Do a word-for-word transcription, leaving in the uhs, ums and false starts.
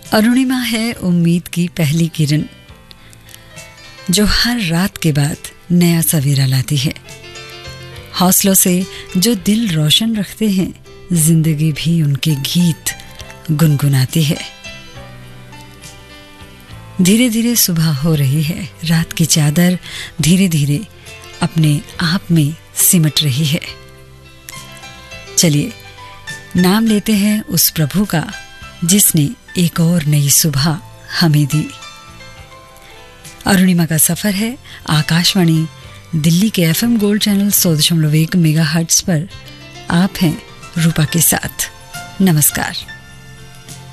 अरुणिमा है उम्मीद की पहली किरण जो हर रात के बाद नया सवेरा लाती है। हौसलों से जो दिल रोशन रखते हैं, जिंदगी भी उनके गीत गुनगुनाती है। धीरे धीरे सुबह हो रही है, रात की चादर धीरे धीरे अपने आप में सिमट रही है। चलिए नाम लेते हैं उस प्रभु का जिसने एक और नई सुबह हमें दी। अरुणिमा का सफर है आकाशवाणी दिल्ली के एफएम गोल्ड चैनल सौ दशमलव एक मेगा हर्ट्ज पर। आप हैं रूपा के साथ। नमस्कार।